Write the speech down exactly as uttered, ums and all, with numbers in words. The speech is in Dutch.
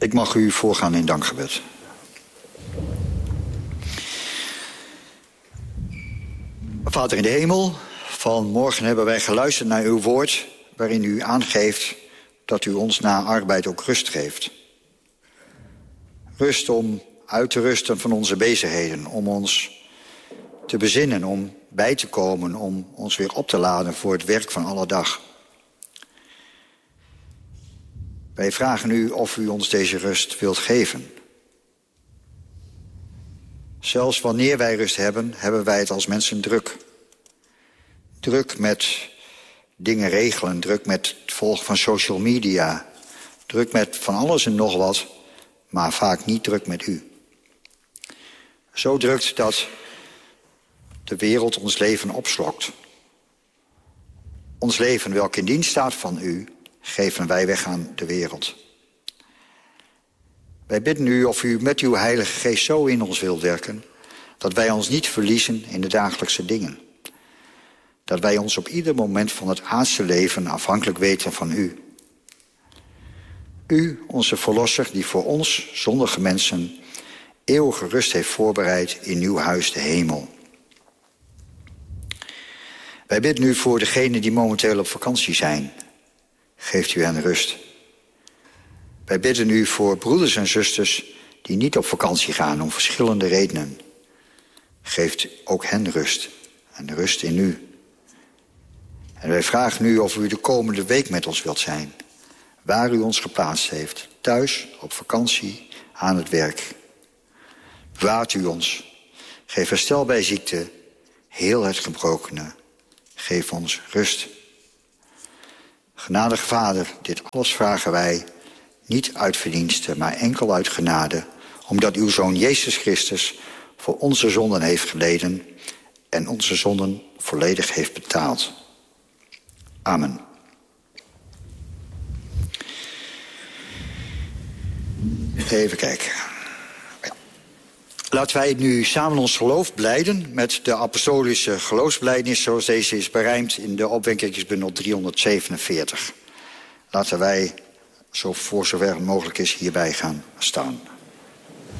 Ik mag u voorgaan in dankgebed. Vader in de hemel, vanmorgen hebben wij geluisterd naar uw woord, waarin u aangeeft dat u ons na arbeid ook rust geeft. Rust om uit te rusten van onze bezigheden, om ons te bezinnen, om bij te komen, om ons weer op te laden voor het werk van alle dag. Wij vragen u of u ons deze rust wilt geven. Zelfs wanneer wij rust hebben, hebben wij het als mensen druk. Druk met dingen regelen, druk met het volgen van social media, druk met van alles en nog wat, maar vaak niet druk met u. Zo druk dat de wereld ons leven opslokt. Ons leven, welk in dienst staat van u, geven wij weg aan de wereld. Wij bidden u of u met uw Heilige Geest zo in ons wilt werken, dat wij ons niet verliezen in de dagelijkse dingen. Dat wij ons op ieder moment van het aardse leven afhankelijk weten van u. U, onze Verlosser, die voor ons, zondige mensen, eeuwige rust heeft voorbereid in uw huis, de hemel. Wij bidden u voor degenen die momenteel op vakantie zijn. Geeft u hen rust. Wij bidden u voor broeders en zusters die niet op vakantie gaan om verschillende redenen. Geeft ook hen rust en rust in u. En wij vragen u of u de komende week met ons wilt zijn. Waar u ons geplaatst heeft. Thuis, op vakantie, aan het werk. Bewaart u ons. Geef herstel bij ziekte. Heel het gebrokene. Geef ons rust. Genadige Vader, dit alles vragen wij, niet uit verdienste, maar enkel uit genade, omdat uw Zoon Jezus Christus voor onze zonden heeft geleden en onze zonden volledig heeft betaald. Amen. Even kijken. Ja. Laten wij nu samen ons geloof blijden met de apostolische geloofsbelijdenis, zoals deze is berijmd in de opwekkingsbundel driehonderdzevenenveertig. Laten wij, zo voor zover het mogelijk is, hierbij gaan staan.